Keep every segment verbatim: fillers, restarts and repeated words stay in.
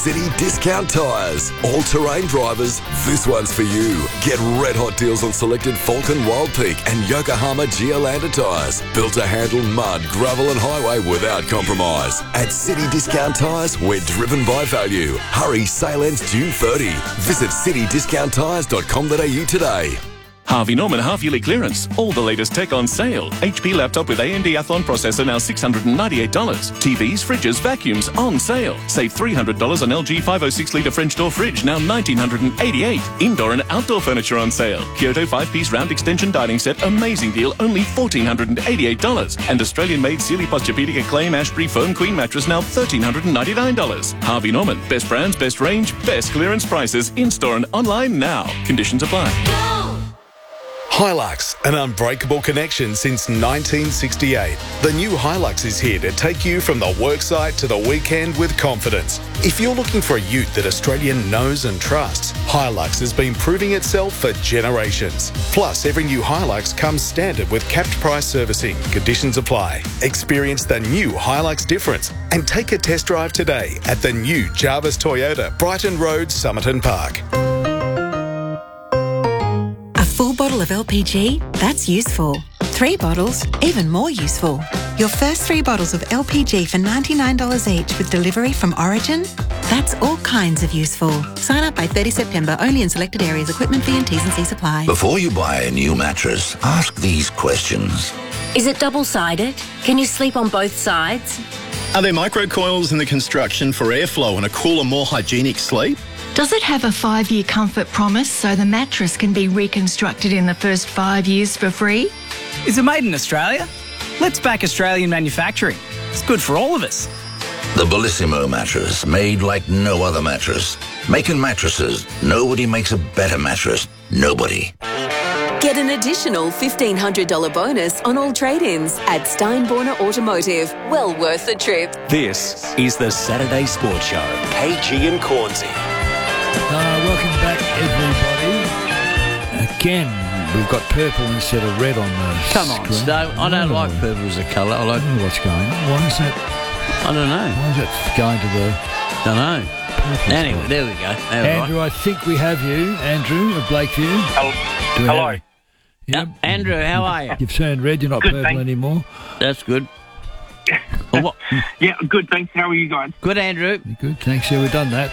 City Discount Tyres. All-terrain drivers, this one's for you. Get red-hot deals on selected Falcon Wild Peak and Yokohama Geolandar tyres. Built to handle mud, gravel and highway without compromise. At City Discount Tyres, we're driven by value. Hurry, sale ends June thirtieth. Visit city discount tyres dot com dot a u today. Harvey Norman half-yearly clearance. All the latest tech on sale. H P laptop with A M D Athlon processor now six hundred ninety-eight dollars. T Vs, fridges, vacuums on sale. Save three hundred dollars on L G five oh six litre French door fridge, now one thousand nine hundred eighty-eight dollars. Indoor and outdoor furniture on sale. Kyoto five-piece round extension dining set, amazing deal, only one thousand four hundred eighty-eight dollars. And Australian-made Sealy Posturepedic Acclaim Ashbury Foam Queen mattress, now one thousand three hundred ninety-nine dollars. Harvey Norman. Best brands, best range, best clearance prices. In-store and online now. Conditions apply. Hilux, an unbreakable connection since nineteen sixty-eight. The new Hilux is here to take you from the worksite to the weekend with confidence. If you're looking for a ute that Australia knows and trusts, Hilux has been proving itself for generations. Plus, every new Hilux comes standard with capped price servicing. Conditions apply. Experience the new Hilux difference and take a test drive today at the new Jarvis Toyota, Brighton Road, Somerton Park. Full bottle of L P G? That's useful. Three bottles? Even more useful. Your first three bottles of L P G for ninety-nine dollars each with delivery from Origin? That's all kinds of useful. Sign up by thirtieth September, only in selected areas. Equipment fee and T's and C's apply. Before you buy a new mattress, ask these questions. Is it double-sided? Can you sleep on both sides? Are there microcoils in the construction for airflow and a cooler, more hygienic sleep? Does it have a five-year comfort promise so the mattress can be reconstructed in the first five years for free? Is it made in Australia? Let's back Australian manufacturing. It's good for all of us. The Bellissimo mattress, made like no other mattress. Making mattresses, nobody makes a better mattress. Nobody. Get an additional fifteen hundred dollars bonus on all trade-ins at Steinborner Automotive. Well worth the trip. This is the Saturday Sports Show. K G and Cornsey. Uh, welcome back, everybody. Again, we've got purple instead of red on the Come on, screen. Sto. I don't like purple as a colour. I like. I don't know what's going on. Why is that? I don't know. Why is it going to the... Don't know. Anyway, spot? there we go. There Andrew, I think we have you. Andrew of Blakeview. Hello. Do we Hello. have- Yep. Uh, Andrew, how are you? You've turned red. You're not Good, purple thanks. anymore. That's good. Well, what? Yeah, good, thanks. How are you guys? Good, Andrew. You're good. Thanks. Yeah, we've done that.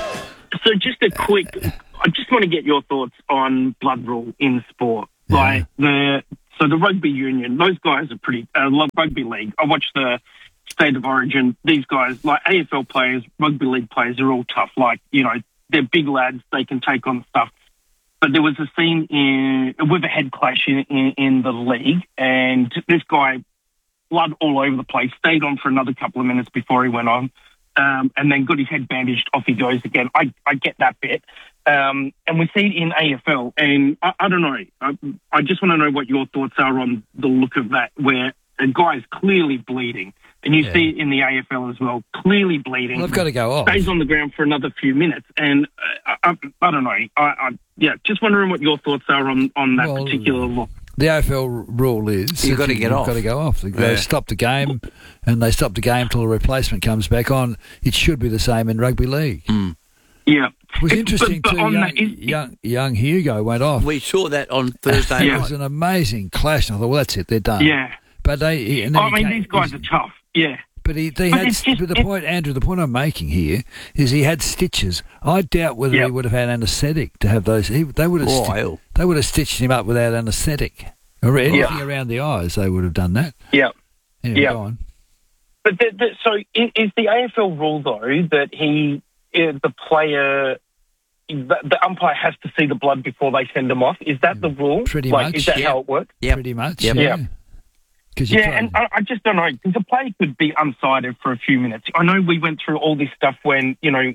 So just a quick, I just want to get your thoughts on blood rule in sport. Yeah. Like the, so the rugby union, those guys are pretty, uh, love rugby league. I watched the State of Origin. These guys, like A F L players, rugby league players, are all tough. Like, you know, they're big lads. They can take on stuff. But there was a scene in, with a head clash in, in, in the league, and this guy, blood all over the place, stayed on for another couple of minutes before he went on, um, and then got his head bandaged, off he goes again. I, I get that bit. Um, and we see it in A F L, and I, I don't know. I, I just want to know what your thoughts are on the look of that, where a guy is clearly bleeding, and you Yeah. see it in the A F L as well, clearly bleeding. Well, they've got to go off. Stays on the ground for another few minutes, and uh, I, I, I don't know. I, I, yeah, just wondering what your thoughts are on, on that Well, particular look. The A F L r- rule is You've that got to you- get you've off. got to go off. They they Yeah. stop the game, and they stop the game till the replacement comes back on. It should be the same in rugby league. Mm. Yeah. It was It- interesting but- but too. on Young, that, is- young, young Hugo went off. We saw that on Thursday It Yeah. was night. an amazing clash. And I thought, well, that's it. They're done. Yeah. But they. he- And then I he mean, came- these guys are tough. Yeah. But he, they But had. it's just- but the it- point, Andrew, the point I'm making here is he had stitches. I doubt whether Yep. he would have had anaesthetic to have those. He, they would have. Oh, sti- hell. they would have stitched him up without anaesthetic or anything Yeah. around the eyes. They would have done that. Yeah. Anyway, Yeah. go on. But the, the, so is, is the A F L rule, though, that he, uh, the player, the, the umpire has to see the blood before they send him off? Is that the rule? Pretty like, much, Is that yeah. how it works? Yep. Pretty much. Yep. Yeah. Yeah. 'Cause you Yeah, try- and I, I just don't know, because the player could be unsighted for a few minutes. I know we went through all this stuff when, you know,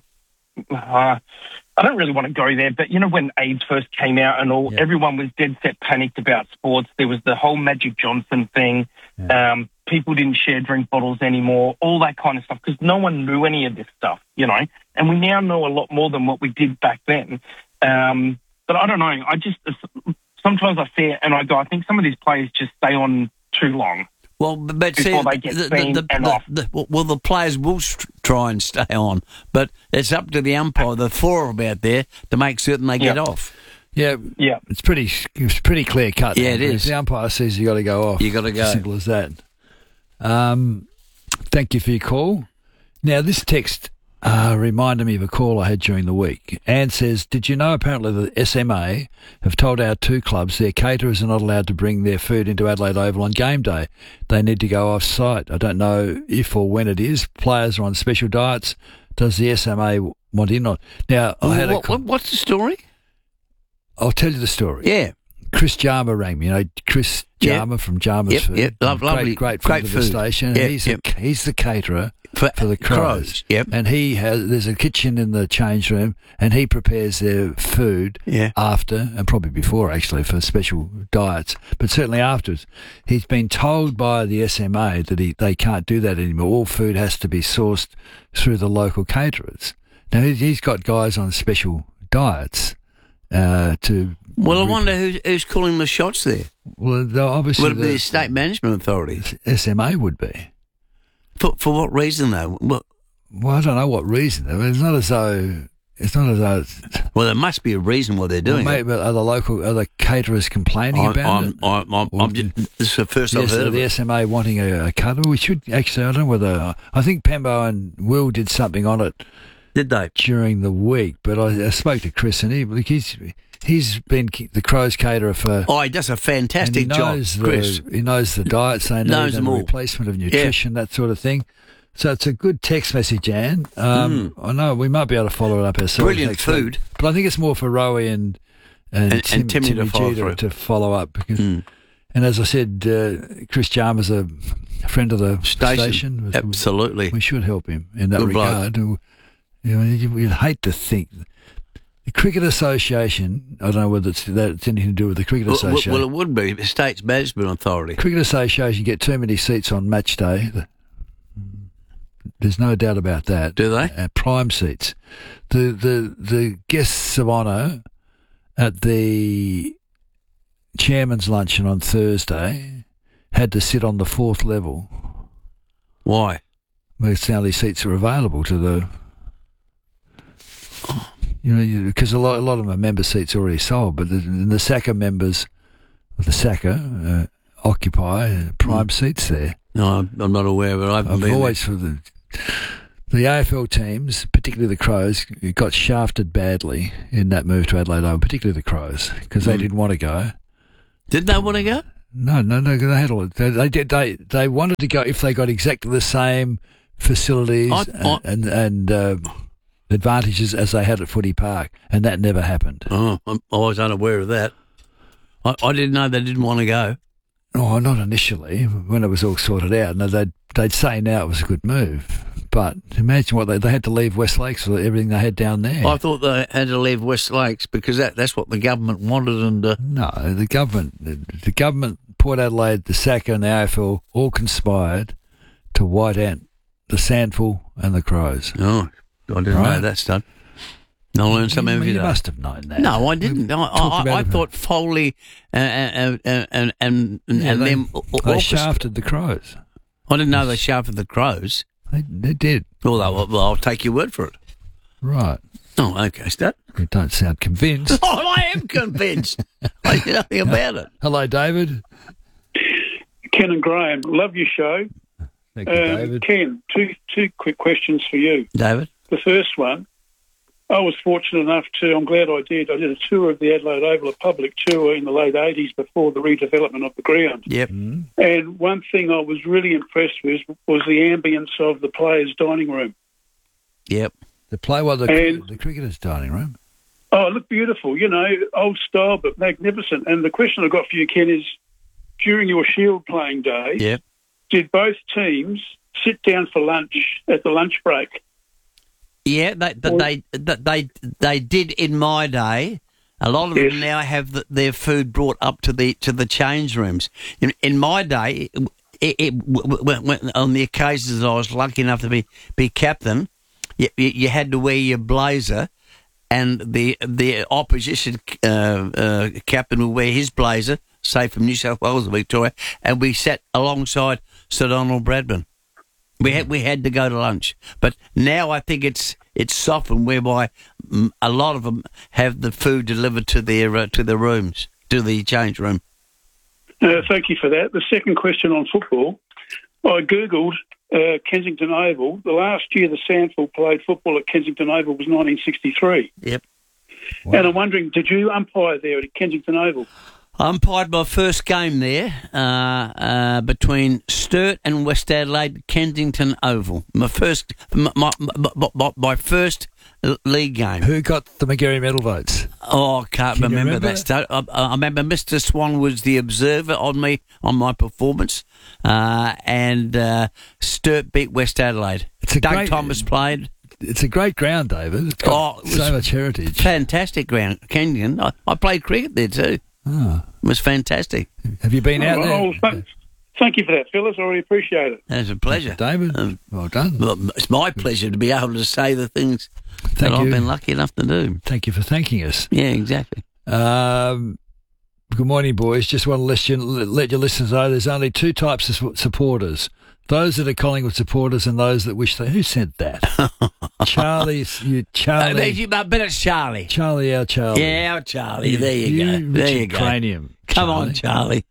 uh, I don't really want to go there, but, you know, when AIDS first came out and all, Yeah. everyone was dead set panicked about sports. There was the whole Magic Johnson thing. Yeah. Um, people didn't share drink bottles anymore, all that kind of stuff, because no one knew any of this stuff, you know, and we now know a lot more than what we did back then. Um, but I don't know. I just, sometimes I see it and I go, I think some of these players just stay on too long. Well, but but see, before they get the, seen the, the, and the, off. the, well, the players will st- try and stay on, but it's up to the umpire, the four of them out there, to make certain they get Yep. off. Yeah, Yeah. It's pretty, it's pretty clear cut. Yeah, it If is. the umpire says you got to go off. You gotta go. Simple as that. Um, thank you for your call. Now, this text uh, reminded me of a call I had during the week. Anne says, did you know apparently the S M A have told our two clubs their caterers are not allowed to bring their food into Adelaide Oval on game day? They need to go off-site. I don't know if or when it is. Players are on special diets. Does the S M A want in on? Now, I had a What, what, what's the story? I'll tell you the story. Yeah. Chris Jarmer rang me. You know, Chris Yep. Jarmer from Jarmer's Yep, Food. yep. Love- great, lovely. great Great friend of the food. station. Yep, he's, yep. A, he's the caterer For, for the Crows. Crows, yep. And he has, there's a kitchen in the change room, and he prepares their food Yeah. after, and probably before actually, for special diets, but certainly afterwards. He's been told by the S M A that he, they can't do that anymore. All food has to be sourced through the local caterers. Now, he- he's got guys on special diets uh, to... Well, I wonder who's, who's calling the shots there. Well, they're obviously Would it be the the State Management Authority? S M A would be. For for what reason, though? What, Well, I don't know what reason. I mean, it's not as though it's not as though. It's, well, there must be a reason why they're doing well, it. maybe are the local are the caterers complaining I'm, about I'm, it? I'm, I'm, I'm just, this is the first I've Yes, heard of the it. S M A wanting a, a cutter. We should actually. I don't know whether I think Pembo and Will did something on it. Did they during the week? But I, I spoke to Chris, and he like he's he's been the Crows caterer for. Oh, he does a fantastic and he job, knows the, Chris. He knows the diets they need, Knows and them the all. replacement of nutrition, that sort of thing. So it's a good text message, Anne. Um, I know we might be able to follow it up ourselves. Brilliant next food. week, but I think it's more for Rowie and and, And- Tim, and Timmy to Timmy follow G through. to, to follow up. Because, And as I said, uh, Chris Jarmer's a friend of the Station. station. Absolutely. We should help him in that Good bloke. regard. You know, you- you'd hate to think. The Cricket Association, I don't know whether it's, that it's anything to do with the Cricket Well, well, Association. well, it would be the State's Management Authority. Cricket Association get too many seats on match day. There's no doubt about that. Do they? Uh, prime seats. The the the guests of honour at the chairman's luncheon on Thursday had to sit on the fourth level. Why? Well, it's the only seats that are available to the. You know, because a lot, a lot of them are member seats already sold, but the, the S A C A members, the S A C A, uh, occupy uh, prime seats there. No, I'm, I'm not aware of it. I haven't I've been always for the the A F L teams, particularly the Crows, got shafted badly in that move to Adelaide Oval, particularly the Crows, because they Mm. didn't want to go. Did they want to go? No, no, no. They had all. They, they did. They they wanted to go if they got exactly the same facilities I- I- and and, and uh, advantages as they had at Footy Park, and that never happened. Oh, I'm, I was unaware of that. I, I didn't know they didn't want to go. Oh, not initially. When it was all sorted out, no, they'd they'd say now it was a good move. But imagine what they they had to leave West Lakes for everything they had down there. I thought they had to leave West Lakes because that, that's what the government wanted. And uh, No, the government, the, the government, Port Adelaide, the S A C A and the A F L all conspired to white ant the Sandful and the Crows. oh, I didn't Right. know that stuff. I learned something you, every you day. must have known that. No, I didn't. I, talked I, about I it. thought Foley and and and and, and, Yeah, and they, them. they orchestra- shafted the Crows. I didn't know they shafted the Crows. They, they did. Well, I'll, well, I'll take your word for it. Right. Oh, okay, Stat. You don't sound convinced. Oh, I am convinced. I know nothing about it. Hello, David. Ken and Graham, love your show. Thank you, Um, David. Ken, two two quick questions for you. David? The first one, I was fortunate enough to, I'm glad I did, I did a tour of the Adelaide Oval, a public tour in the late eighties before the redevelopment of the ground. Yep. And one thing I was really impressed with was the ambience of the players' dining room. Yep. The play while the, And- the cricketers' dining room. Oh, it looked beautiful, you know, old style but magnificent. And the question I've got for you, Ken, is during your Shield playing day, Yep. did both teams sit down for lunch at the lunch break? Yeah, they they, they they they did in my day. A lot of Yes. them now have the, their food brought up to the to the change rooms. In, in my day, it, it, w- w- w- on the occasions I was lucky enough to be be captain, you, you you had to wear your blazer, and the the opposition uh, uh, captain would wear his blazer, say from New South Wales or Victoria, and we sat alongside Sir Donald Bradman. We had we had to go to lunch, but now I think it's it's softened, whereby mm, a lot of them have the food delivered to their uh, to their rooms, to the change room. Uh, thank you for that. The second question on football, I googled uh, Kensington Oval. The last year the Sandford played football at Kensington Oval was nineteen sixty-three. Yep. Wow. And I'm wondering, did you umpire there at Kensington Oval? I umpired my first game there uh, uh, between Sturt and West Adelaide, Kensington Oval. My first, my, my, my, my first league game. Who got the Magarey medal votes? Oh, I can't Can you remember, remember that stuff. I, I remember Mister Swan was the observer on me on my performance, uh, and uh, Sturt beat West Adelaide. It's a Doug great, Thomas played. It's a great ground, David. It's got Oh, it so was much heritage. Fantastic ground, Kensington. I, I played cricket there too. Oh. It was fantastic. Have you been out Oh, there? well, thank, thank you for that, Phyllis. I really appreciate it. It's a pleasure. David, Um, well done. Well, it's my pleasure to be able to say the things Thank that I've you. been lucky enough to do. Thank you for thanking us. Yeah, exactly. Um, good morning, boys. Just want to let, you, let your listeners know there's only two types of su- supporters. Those that are Collingwood supporters and those that wish they... Who said that? Charlie, you Charlie. Uh, you- but it's Charlie. Charlie, our Charlie. Yeah, our Charlie. There you, go. You There Richard you go. Cranium. Come on, Charlie.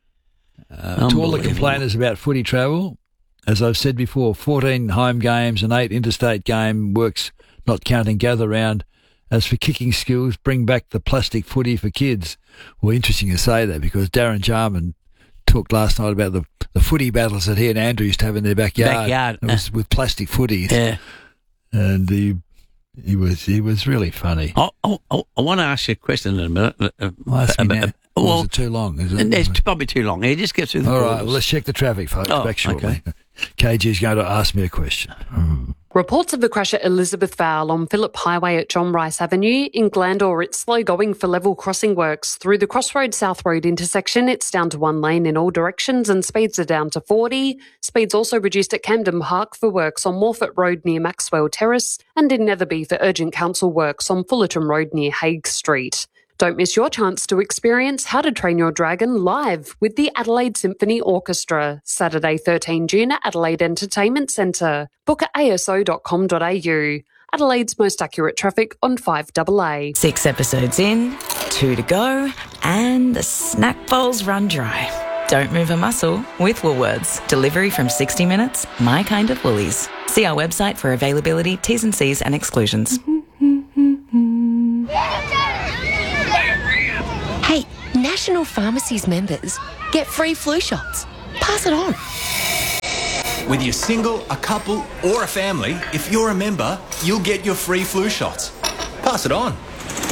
Uh, to all the Unbelievable. complainers about footy travel, as I've said before, fourteen home games and eight interstate game works, not counting gather round. As for kicking skills, bring back the plastic footy for kids. Well, interesting to say that because Darren Jarman talked last night about the, the footy battles that he and Andrew used to have in their backyard. Backyard. It was with plastic footies. Yeah. And he, he was he was really funny. I, I, I want to ask you a question in a minute. Uh, Well, ask me uh, now. uh, Or well, is it too long? Is it? It's probably too long. Yeah, just get through the All right, borders. well, let's check the traffic, folks. Oh, Back shortly. okay. K G's going to ask me a question. Mm. Reports of a crash at Elizabeth Vale on Phillip Highway at John Rice Avenue. In Glandore, it's slow going for level crossing works. Through the Crossroads South Road intersection, it's down to one lane in all directions and speeds are down to forty. Speeds also reduced at Camden Park for works on Morfett Road near Maxwell Terrace and in Netherby for urgent council works on Fullerton Road near Hague Street. Don't miss your chance to experience How to Train Your Dragon live with the Adelaide Symphony Orchestra, Saturday the thirteenth of June at Adelaide Entertainment Centre. Book at a s o dot com dot a u. Adelaide's most accurate traffic on five A A. Six episodes in, two to go, and the snack bowls run dry. Don't move a muscle with Woolworths. Delivery from sixty minutes, my kind of Woolies. See our website for availability, T's and C's and exclusions. Hey, National Pharmacies members get free flu shots. Pass it on. Whether you're single, a couple, or a family, if you're a member, you'll get your free flu shots. Pass it on.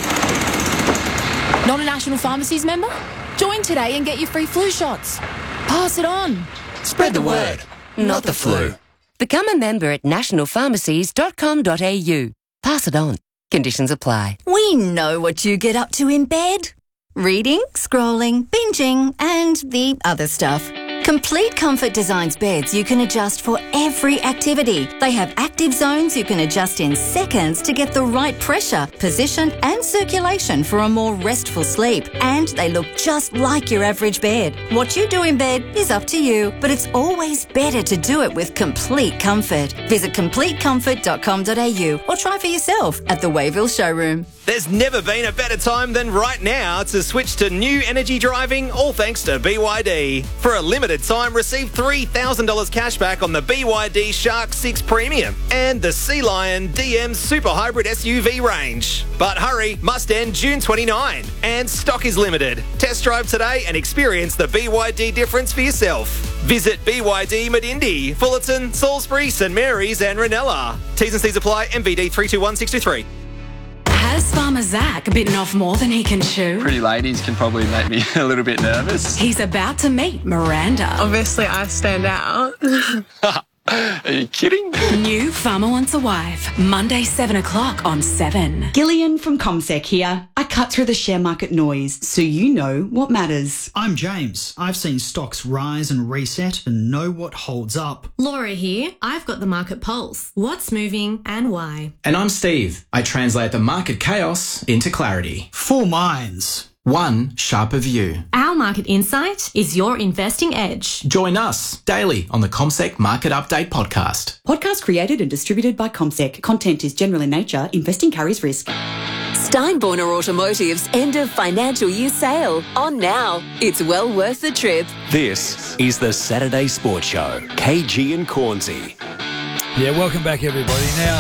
Not a National Pharmacies member? Join today and get your free flu shots. Pass it on. Spread the word, not the flu. Become a member at national pharmacies dot com dot a u. Pass it on. Conditions apply. We know what you get up to in bed. Reading, scrolling, binging, and the other stuff. Complete Comfort designs beds you can adjust for every activity. They have active zones you can adjust in seconds to get the right pressure, position, and circulation for a more restful sleep. And they look just like your average bed. What you do in bed is up to you, but it's always better to do it with Complete Comfort. Visit complete comfort dot com dot a u or try for yourself at the Wayville showroom. There's never been a better time than right now to switch to new energy driving, all thanks to B Y D. For a limited time, receive three thousand dollars cash back on the B Y D Shark six Premium and the Sea Lion D M Super Hybrid S U V range. But hurry, must end June twenty-ninth, and stock is limited. Test drive today and experience the B Y D difference for yourself. Visit B Y D Medindi, Fullerton, Salisbury, St Mary's and Ranella. T's and C's apply. M V D three two one six two three. Has Farmer Zach bitten off more than he can chew? Pretty ladies can probably make me a little bit nervous. He's about to meet Miranda. Obviously, I stand out. Are you kidding? New Farmer Wants a Wife, Monday seven o'clock on seven. Gillian from ComSec here. I cut through the share market noise so you know what matters. I'm James. I've seen stocks rise and reset and know what holds up. Laura here. I've got the market pulse. What's moving and why? And I'm Steve. I translate the market chaos into clarity. Four minds. one sharper view. Our market insight is your investing edge. Join us daily on the CommSec Market Update podcast. Podcast created and distributed by CommSec. Content is general in nature. Investing carries risk. Steinborner Automotive's end of financial year sale on now. It's well worth the trip. This is the Saturday Sports Show. K G and Cornsey. Yeah, welcome back, everybody. Now,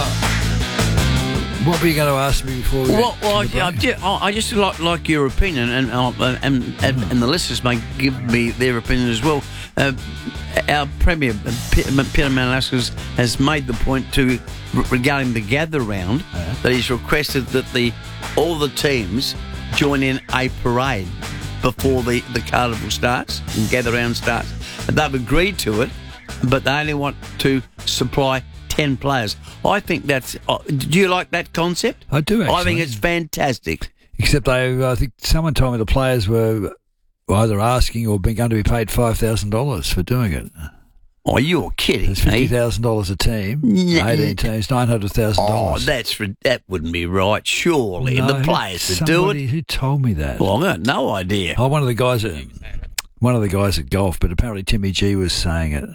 what were you going to ask me before we Well, well I, went to the I, break? ju- I just like, like your opinion, and, uh, and, and and the listeners may give me their opinion as well. Uh, our Premier, uh, Peter Manalaskis, has made the point to regarding the gather round Yeah. that he's requested that the all the teams join in a parade before the, the carnival starts and gather round starts. And they've agreed to it, but they only want to supply ten players. I think that's... Uh, do you like that concept? I do, actually. I think it's fantastic. Except they, I think someone told me the players were either asking or being going to be paid five thousand dollars for doing it. Oh, you're kidding It's fifty thousand dollars a team, Yeah. eighteen teams, nine hundred thousand Oh, dollars. that's ri- that wouldn't be right, surely. No, the players to do somebody it. Who told me that? Well, I got no idea. Oh, one of the guys at one of the guys at golf, but apparently Timmy G was saying it.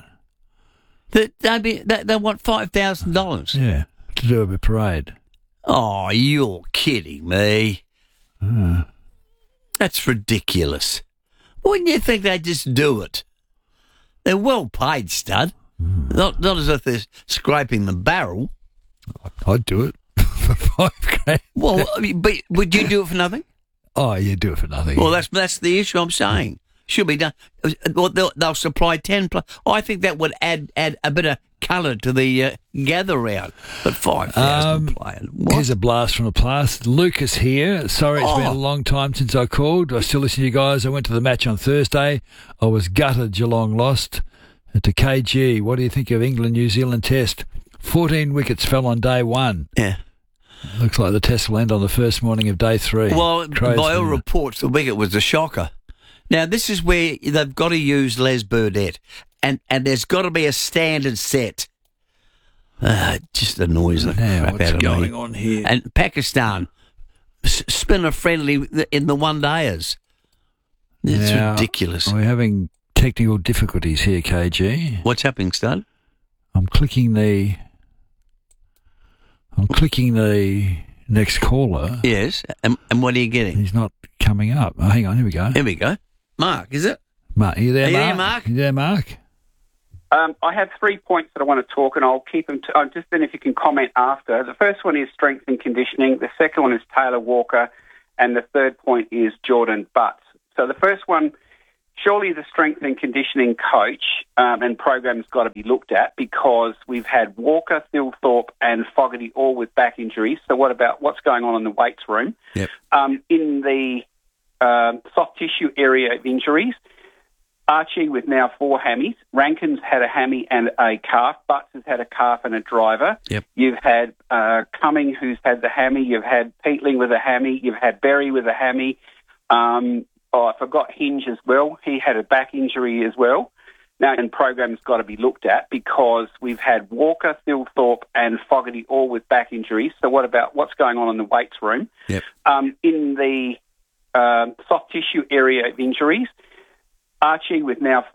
That they be they, they want five thousand dollars. Yeah, to do a parade. Oh, you're kidding me. Uh, That's ridiculous. Wouldn't you think they'd just do it? They're well paid, stud. Mm. Not not as if they're scraping the barrel. I'd do it for five grand. Well, I mean, but would you do it for nothing? Oh, you do it for nothing. Well, that's that's the issue I'm saying. Should be done. Well, they'll, they'll supply ten. Pl- I think that would add add a bit of colour to the uh, gather round. But five thousand Um, players. What? Here's a blast from the past. Lucas here. Sorry, it's Oh. been a long time since I called. I still listen to you guys. I went to the match on Thursday. I was gutted Geelong lost. And to K G, what do you think of England-New Zealand test? fourteen wickets fell on day one. Yeah. Looks like the test will end on the first morning of day three. Well, Crows by all win. reports, the wicket was a shocker. Now, this is where they've got to use Les Burdett, and, and there's got to be a standard set. Uh, it just annoys the Now, crap what's out of going me. on here? And Pakistan, s- spinner friendly in the one dayers. It's Now, ridiculous. We're having technical difficulties here, K G. What's happening, Stud? I'm clicking the. I'm clicking the next caller. Yes, and, and what are you getting? He's not coming up. Oh, hang on, here we go. Here we go. Mark, is it? Mark, are you there, Are you Mark? there, Mark? You there, Mark? Um, I have three points that I want to talk, and I'll keep them. To, uh, just then, if you can comment after. The first one is strength and conditioning. The second one is Taylor Walker, and the third point is Jordan Butts. So the first one, surely the strength and conditioning coach um, and program's got to be looked at, because we've had Walker, Thilthorpe, and Fogarty all with back injuries. So what about what's going on in the weights room? Yep. Um, in the um soft tissue area of injuries, Archie with now four hammies. Rankin's had a hammy and a calf. Butts has had a calf and a driver. Yep. You've had uh, Cumming, who's had the hammy. You've had Peatling with a hammy. You've had Berry with a hammy. Um, oh, I forgot Hinge as well. He had a back injury as well. Now, and program's got to be looked at, because we've had Walker, Thilthorpe, and Fogarty all with back injuries. So what about what's going on in the weights room? Yep. Um, in the um soft tissue area of injuries, Archie with now